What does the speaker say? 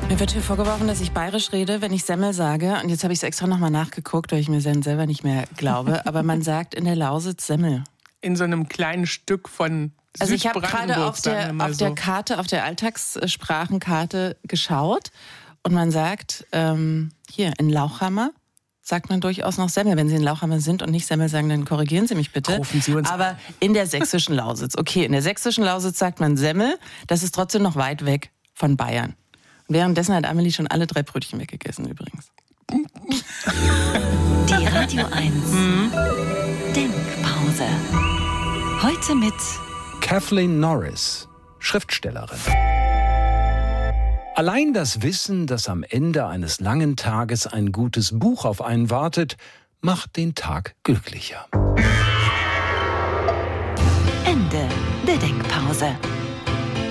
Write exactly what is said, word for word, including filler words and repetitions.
Mir wird hier vorgeworfen, dass ich bayerisch rede, wenn ich Semmel sage. Und jetzt habe ich es extra nochmal nachgeguckt, weil ich mir selber nicht mehr glaube. Aber man sagt in der Lausitz Semmel. In so einem kleinen Stück von Also ich habe gerade auf der, auf so. der Karte, auf der Alltagssprachenkarte geschaut. Und man sagt, ähm, hier in Lauchhammer sagt man durchaus noch Semmel. Wenn Sie in Lauchhammer sind und nicht Semmel sagen, dann korrigieren Sie mich bitte. Rufen Sie uns Aber an. in der sächsischen Lausitz. Okay, in der sächsischen Lausitz sagt man Semmel. Das ist trotzdem noch weit weg von Bayern. Währenddessen hat Amelie schon alle drei Brötchen weggegessen übrigens. Die Radio eins mhm. Denkpause. Heute mit Kathleen Norris, Schriftstellerin. Allein das Wissen, dass am Ende eines langen Tages ein gutes Buch auf einen wartet, macht den Tag glücklicher. Ende der Denkpause.